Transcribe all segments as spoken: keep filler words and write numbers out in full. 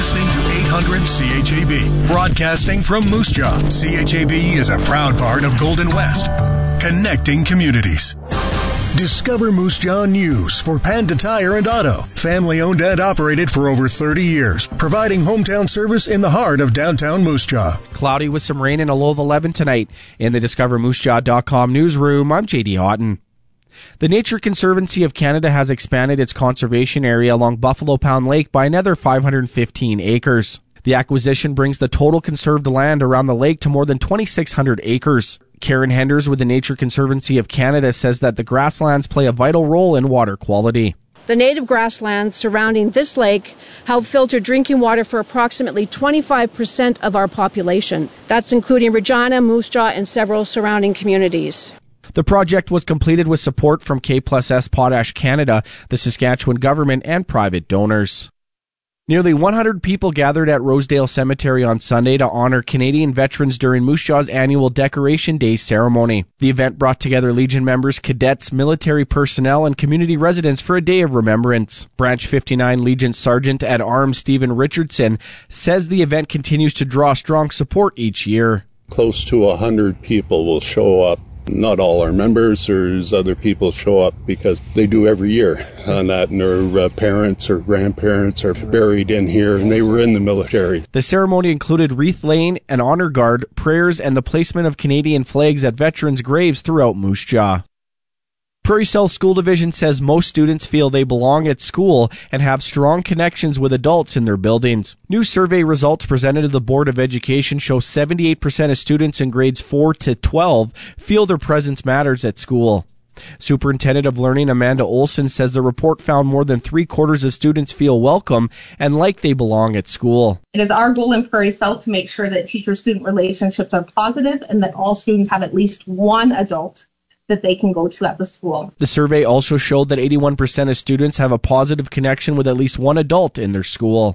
listening to eight hundred C H A B, broadcasting from Moose Jaw. C H A B is a proud part of Golden West, connecting communities. Discover Moose Jaw News for Panda Tire and Auto. Family owned and operated for over thirty years, providing hometown service in the heart of downtown Moose Jaw. Cloudy with some rain and a low of eleven tonight. In the discover moose jaw dot com newsroom, I'm J D Houghton. The Nature Conservancy of Canada has expanded its conservation area along Buffalo Pound Lake by another five hundred fifteen acres. The acquisition brings the total conserved land around the lake to more than twenty-six hundred acres. Karen Henders with the Nature Conservancy of Canada says that the grasslands play a vital role in water quality. The native grasslands surrounding this lake help filter drinking water for approximately twenty-five percent of our population. That's including Regina, Moose Jaw, and several surrounding communities. The project was completed with support from K plus S Potash Canada, the Saskatchewan government, and private donors. Nearly one hundred people gathered at Rosedale Cemetery on Sunday to honor Canadian veterans during Moose Jaw's annual Decoration Day ceremony. The event brought together Legion members, cadets, military personnel, and community residents for a day of remembrance. Branch fifty-nine Legion Sergeant at Arms Stephen Richardson says the event continues to draw strong support each year. Close to one hundred people will show up. Not all our members, there's other people show up because they do every year on that, and their uh, parents or grandparents are buried in here, and they were in the military. The ceremony included wreath laying, an honor guard, prayers, and the placement of Canadian flags at veterans' graves throughout Moose Jaw. Prairie South School Division says most students feel they belong at school and have strong connections with adults in their buildings. New survey results presented to the Board of Education show seventy-eight percent of students in grades four to twelve feel their presence matters at school. Superintendent of Learning Amanda Olson says the report found more than three quarters of students feel welcome and like they belong at school. It is our goal in Prairie South to make sure that teacher-student relationships are positive and that all students have at least one adult that they can go to at the school. The survey also showed that eighty-one percent of students have a positive connection with at least one adult in their school.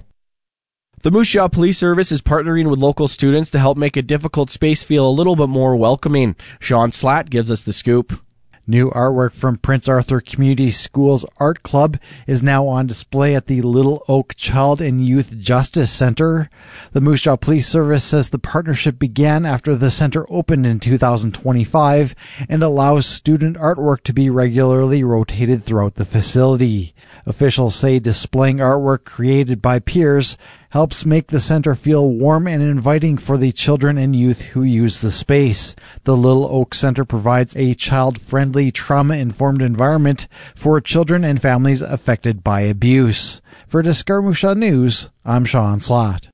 The Moose Jaw Police Service is partnering with local students to help make a difficult space feel a little bit more welcoming. Sean Slatt gives us the scoop. New artwork from Prince Arthur Community Schools Art Club is now on display at the Little Oak Child and Youth Justice Center. The Moose Jaw Police Service says the partnership began after the center opened in two thousand twenty-five and allows student artwork to be regularly rotated throughout the facility. Officials say displaying artwork created by peers helps make the center feel warm and inviting for the children and youth who use the space. The Little Oak Center provides a child-friendly, trauma-informed environment for children and families affected by abuse. For Discover Moose Jaw News, I'm Sean Slott.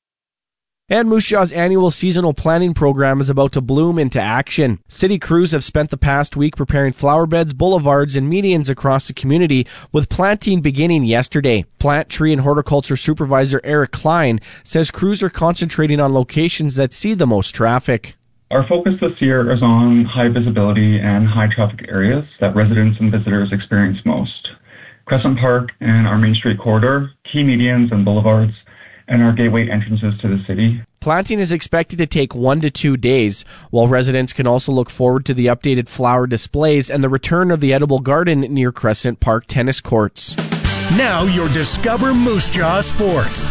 And Moose Jaw's annual seasonal planning program is about to bloom into action. City crews have spent the past week preparing flower beds, boulevards, and medians across the community, with planting beginning yesterday. Plant, Tree, and Horticulture Supervisor Eric Klein says crews are concentrating on locations that see the most traffic. Our focus this year is on high visibility and high traffic areas that residents and visitors experience most. Crescent Park and our Main Street corridor, key medians and boulevards, and our gateway entrances to the city. Planting is expected to take one to two days, while residents can also look forward to the updated flower displays and the return of the edible garden near Crescent Park tennis courts. Now your Discover Moose Jaw Sports.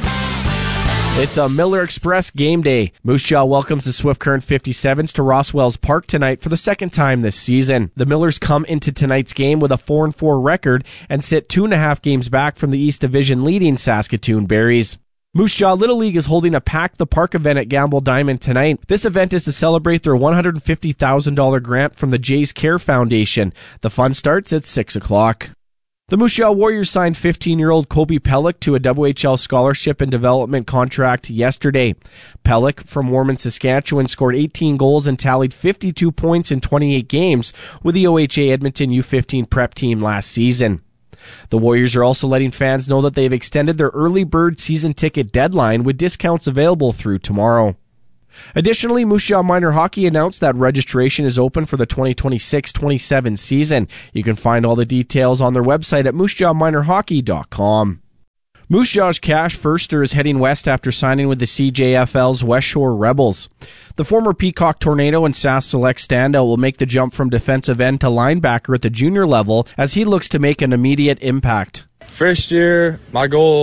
It's a Miller Express game day. Moose Jaw welcomes the Swift Current fifty-sevens to Rosswells Park tonight for the second time this season. The Millers come into tonight's game with a four and four record and sit two and a half games back from the East Division leading Saskatoon Berries. Moose Jaw Little League is holding a Pack the Park event at Gamble Diamond tonight. This event is to celebrate their one hundred fifty thousand dollars grant from the Jays Care Foundation. The fun starts at six o'clock. The Moose Jaw Warriors signed fifteen-year-old Kobe Pellick to a W H L scholarship and development contract yesterday. Pellick, from Warman, Saskatchewan, scored eighteen goals and tallied fifty-two points in twenty-eight games with the O H A Edmonton U fifteen prep team last season. The Warriors are also letting fans know that they've extended their early bird season ticket deadline with discounts available through tomorrow. Additionally, Moose Jaw Minor Hockey announced that registration is open for the twenty twenty-six twenty-seven season. You can find all the details on their website at moose jaw minor hockey dot com. Moose Jaw's Cash Furster is heading west after signing with the C J F L's West Shore Rebels. The former Peacock Tornado and Sask Select standout will make the jump from defensive end to linebacker at the junior level as he looks to make an immediate impact. First year, my goal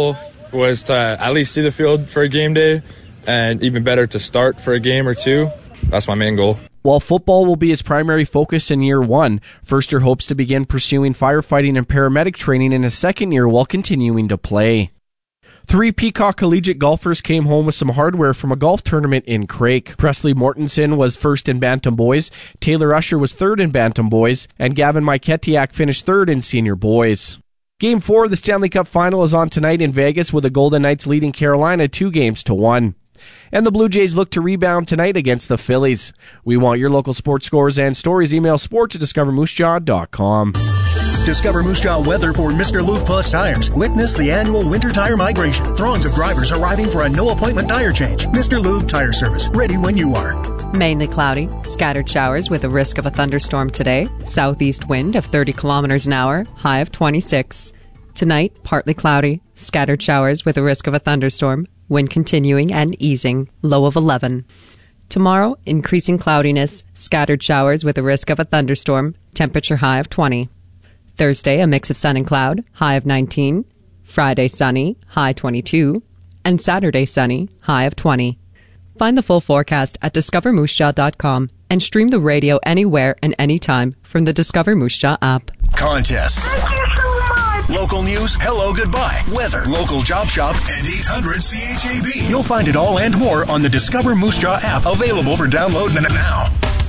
was to at least see the field for a game day, and even better to start for a game or two. That's my main goal. While football will be his primary focus in year one, Furster hopes to begin pursuing firefighting and paramedic training in his second year while continuing to play. Three Peacock Collegiate golfers came home with some hardware from a golf tournament in Craik. Presley Mortensen was first in Bantam Boys, Taylor Usher was third in Bantam Boys, and Gavin Myketiak finished third in Senior Boys. Game four of the Stanley Cup Final is on tonight in Vegas, with the Golden Knights leading Carolina two games to one. And the Blue Jays look to rebound tonight against the Phillies. We want your local sports scores and stories. Email sports at discover moose jaw dot com. Discover Moose Jaw weather for Mister Lube Plus tires. Witness the annual winter tire migration. Throngs of drivers arriving for a no-appointment tire change. Mister Lube Tire Service, ready when you are. Mainly cloudy, scattered showers with a risk of a thunderstorm today. Southeast wind of thirty kilometers an hour, high of twenty-six. Tonight, partly cloudy, scattered showers with a risk of a thunderstorm. Wind continuing and easing, low of eleven. Tomorrow, increasing cloudiness, scattered showers with a risk of a thunderstorm, temperature high of twenty. Thursday, a mix of sun and cloud, high of nineteen. Friday, sunny, high twenty-two. And Saturday, sunny, high of twenty. Find the full forecast at discover moose jaw dot com and stream the radio anywhere and anytime from the Discover Moose Jaw app. Contests. Local news, hello, goodbye, weather, local job shop, and eight hundred C H A B. You'll find it all and more on the Discover Moose Jaw app, available for download now.